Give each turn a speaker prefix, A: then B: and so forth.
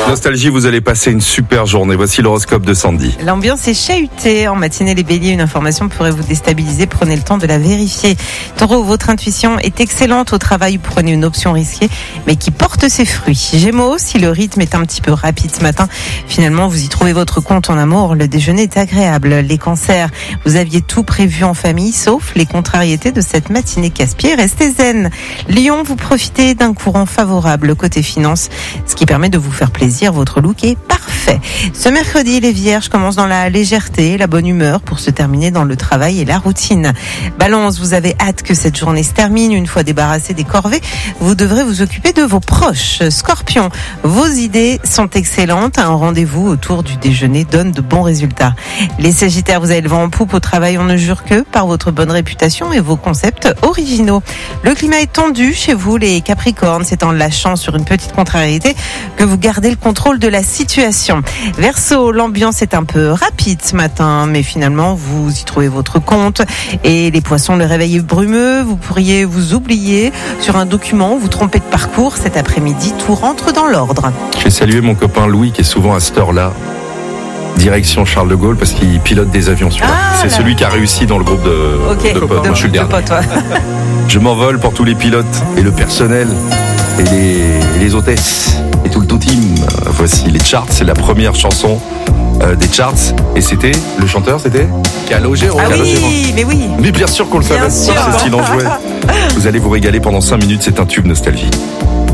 A: Nostalgie, vous allez passer une super journée. Voici l'horoscope de Sandy.
B: L'ambiance est chahutée. En matinée, les béliers, une information pourrait vous déstabiliser. Prenez le temps de la vérifier. Taureau, votre intuition est excellente. Au travail, vous prenez une option risquée, mais qui porte ses fruits. Gémeaux, si le rythme est un petit peu rapide ce matin, finalement, vous y trouvez votre compte en amour. Le déjeuner est agréable. Les cancers, vous aviez tout prévu en famille, sauf les contrariétés de cette matinée casse-pied. Restez zen. Lion, vous profitez d'un courant favorable côté finance, ce qui permet de vous faire plaisir. Votre look est parfait. Ce mercredi, les vierges commencent dans la légèreté, la bonne humeur pour se terminer dans le travail et la routine. Balance, vous avez hâte que cette journée se termine. Une fois débarrassé des corvées, vous devrez vous occuper de vos proches. Scorpion, vos idées sont excellentes. Un rendez-vous autour du déjeuner donne de bons résultats. Les sagittaires, vous avez le vent en poupe au travail. On ne jure que par votre bonne réputation et vos concepts originaux. Le climat est tendu chez vous, les capricornes. C'est en lâchant sur une petite contrariété que vous gardez le contrôle de la situation. Verseau, l'ambiance est un peu rapide ce matin, mais finalement vous y trouvez votre compte. Et les poissons, le réveil est brumeux, vous pourriez vous oublier sur un document, vous tromper de parcours. Cet après-midi, tout rentre dans l'ordre.
A: Je vais saluer mon copain Louis qui est souvent à cette heure-là. Direction Charles de Gaulle parce qu'il pilote des avions celui-là. C'est celui qui a réussi dans le groupe de potes. Moi je suis le dernier. Je m'envole pour tous les pilotes et le personnel et les hôtesses et tout le team. Voici les charts, c'est la première chanson des charts et le chanteur c'était Calogero.
B: Ah oui, mais oui.
A: Mais bien sûr qu'on le savait, c'est ce qu'il en jouait. Vous allez vous régaler pendant 5 minutes, c'est un tube Nostalgie.